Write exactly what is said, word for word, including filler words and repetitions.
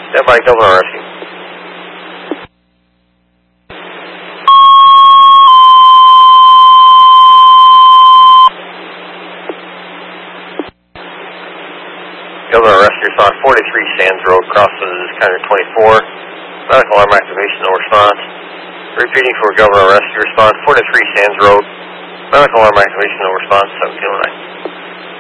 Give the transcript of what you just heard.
Stand by, Governor Rescue. Governor Rescue Response forty-three Sands Road, crosses County twenty-four. Medical alarm activation, no response. Repeating for Governor Rescue Response forty-three Sands Road. Medical alarm activation, no response, seventeen oh nine.